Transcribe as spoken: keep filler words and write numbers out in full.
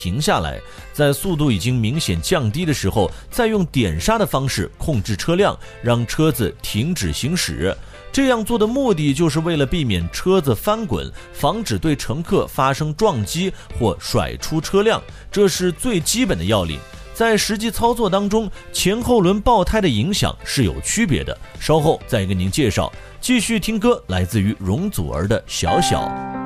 停下来，在速度已经明显降低的时候，再用点刹的方式控制车辆，让车子停止行驶。这样做的目的就是为了避免车子翻滚，防止对乘客发生撞击或甩出车辆，这是最基本的要领。在实际操作当中，前后轮爆胎的影响是有区别的，稍后再跟您介绍。继续听歌，来自于容祖儿的《小小》。